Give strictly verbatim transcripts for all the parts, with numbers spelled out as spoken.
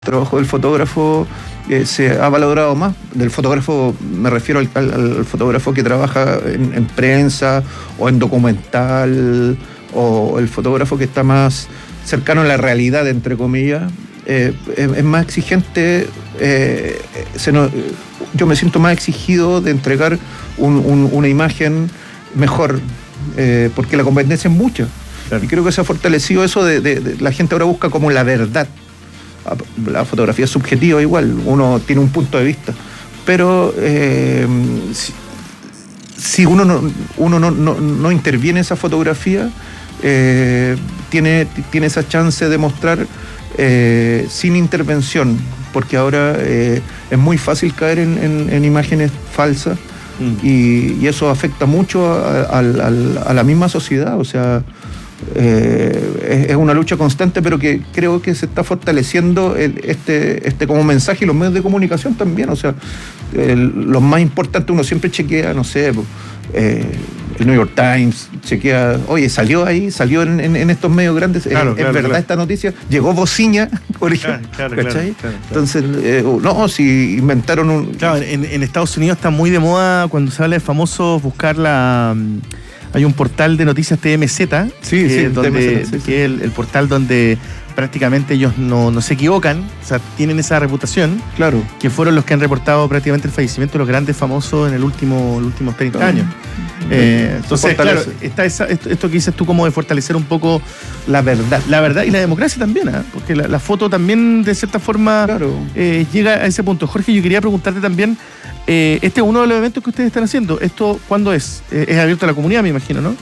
trabajo del fotógrafo eh, se ha valorado más. Del fotógrafo, me refiero al, al, al fotógrafo que trabaja en, en prensa o en documental, o el fotógrafo que está más cercano a la realidad, entre comillas. Eh, es, es más exigente, eh, se nos, yo me siento más exigido de entregar un, un, una imagen mejor, eh, porque la competencia es mucha. Claro. Y creo que se ha fortalecido eso de, de, de la gente ahora busca como la verdad. La fotografía es subjetiva igual, uno tiene un punto de vista, pero eh, si, si uno, no, uno no, no, no interviene en esa fotografía, eh, tiene, tiene esa chance de mostrar eh, sin intervención, porque ahora eh, es muy fácil caer en, en, en imágenes falsas mm. y, y eso afecta mucho a, a, a, a la misma sociedad, o sea... Eh, es, es una lucha constante, pero que creo que se está fortaleciendo el, este, este como mensaje, y los medios de comunicación también, o sea, el, lo más importante, uno siempre chequea, no sé, eh, el New York Times, chequea, oye, salió ahí, salió en, en, en estos medios grandes, claro, es, claro, es verdad claro. Esta noticia, llegó bociña, por ejemplo, claro, claro, ¿cachai? Claro, claro, Entonces, eh, no, si inventaron un... Claro, en, en Estados Unidos está muy de moda cuando se habla de famosos buscar la... Hay un portal de noticias T M Z, sí, que, sí, donde, T M Z, sí, que es el, el portal donde prácticamente ellos no, no se equivocan, o sea, tienen esa reputación, claro, que fueron los que han reportado prácticamente el fallecimiento de los grandes famosos en el último, los últimos treinta claro. años. Eh, entonces, claro, está esa, esto, esto que dices tú como de fortalecer un poco la verdad, la verdad y la democracia también, ¿eh? Porque la, la foto también de cierta forma claro. eh, llega a ese punto. Jorge, yo quería preguntarte también, eh, este es uno de los eventos que ustedes están haciendo, ¿esto cuándo es? Eh, es abierto a la comunidad, me imagino, ¿no?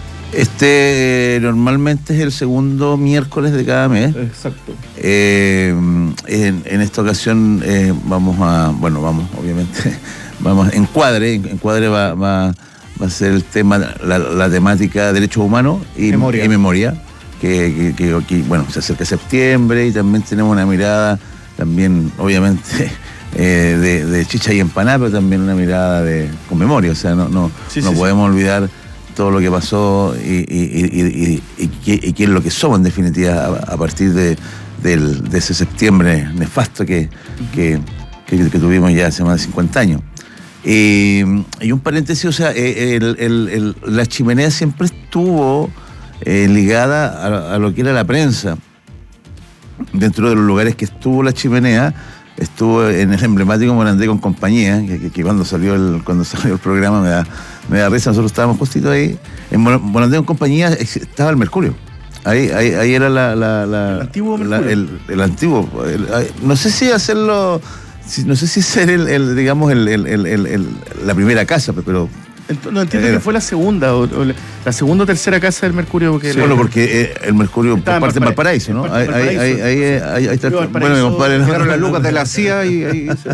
Este eh, normalmente es el segundo miércoles de cada mes. Exacto. Eh, en, en esta ocasión eh, vamos a, bueno, vamos, obviamente, vamos, Encuadre, Encuadre va, va, va a ser el tema, la, la temática derechos humanos y memoria, y memoria que, que, que, que, bueno, se acerca septiembre y también tenemos una mirada, también, obviamente, eh, de, de chicha y empanada, pero también una mirada de con memoria, o sea, no, no, sí, no sí, podemos sí. olvidar todo lo que pasó y, y, y, y, y, y, y qué es lo que somos en definitiva a, a partir de, del, de ese septiembre nefasto que, que, que, que tuvimos ya hace más de cincuenta años. Y, y un paréntesis, o sea, el, el, el, la chimenea siempre estuvo eh, ligada a, a lo que era la prensa. Dentro de los lugares que estuvo la chimenea, estuvo en el emblemático Morandé con compañía, que, que cuando salió el cuando salió el programa me da, me da risa, nosotros estábamos justito ahí. En Morandé con compañía estaba el Mercurio. Ahí, ahí, ahí era la, la, la, el antiguo Mercurio. La, el, el antiguo. El, no sé si hacerlo, si, no sé si ser el, el digamos, el, el, el, el, el, la primera casa, pero... No entiendo era. que fue la segunda, o, o la segunda o tercera casa del Mercurio. Porque sí, bueno, porque eh, el Mercurio por parte de Valparaíso, ¿no? Ahí, ahí, ahí, ahí, ahí, ahí está. Bueno, mi compadre. Llegaron las lucas de la C I A y ahí se...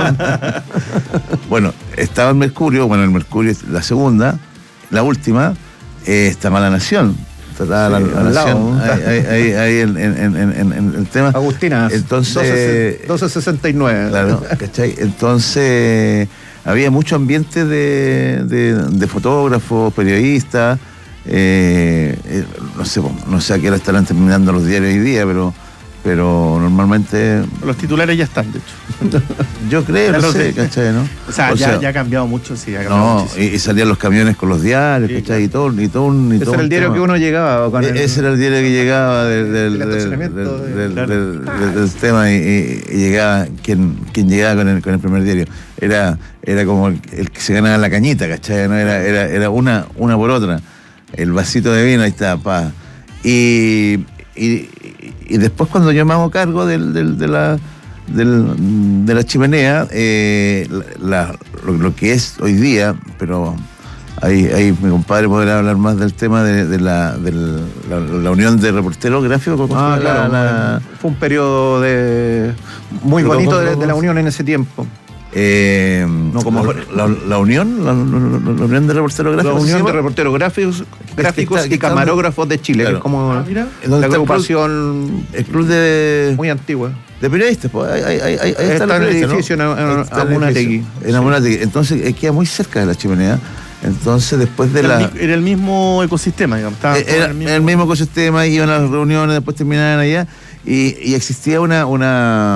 Bueno, estaba el Mercurio, bueno, el Mercurio es la segunda, la última, eh, está Mala Nación. Está sí, la, la Nación, ahí, ahí, ahí, ahí en, en, en, en, en el tema. Agustina, entonces, doce sesenta y nueve. Claro, ¿cachai? Entonces... había mucho ambiente de, de, de fotógrafos, periodistas, eh, eh, no sé, no sé a qué hora estarán terminando los diarios hoy día, pero, pero normalmente... Los titulares ya están, de hecho. Yo creo, no sé, ¿cachai? ¿No? O sea, o ya, sea, ya ha cambiado mucho, sí, ha cambiado no, muchísimo. Y, y salían los camiones con los diarios, sí, ¿cachai? Claro. Y todo, y todo un... Y ese todo era el diario tema. Que uno llegaba con e- el... Ese era el diario que llegaba del, del, del, del, del, claro. del, del, del tema y, y, y llegaba, quien, quien llegaba con el, con el primer diario. Era, era como el, el que se ganaba la cañita, ¿cachai? ¿No? Era, era, era una, una por otra. El vasito de vino, ahí está, pa. Y, y, y después cuando yo me hago cargo del, del, de, la, del, de la chimenea, eh, la, lo, lo que es hoy día, pero ahí, ahí mi compadre podrá hablar más del tema de, de, la, de la, la Unión de Reporteros Gráficos. Ah, la, claro, la, fue un periodo de muy bonito de, de la Unión en ese tiempo. Eh, no, como la, la, la Unión, la, la, la Unión de Reporteros Gráficos. La Unión de Reporteros Gráficos, gráficos está, y Camarógrafos de Chile, claro. Que es como ah, mira, la agrupación el club de muy antigua. De periodistas, pues ahí, ahí, ahí, ahí está, está el edificio, ¿no? en, en Amunategui. En Amunategui. Entonces eh, queda muy cerca de la chimenea. Entonces después de era la... El, era el mismo ecosistema, digamos. Era el mismo... el mismo ecosistema, iban a las reuniones, después terminaban allá. Y, y existía una, una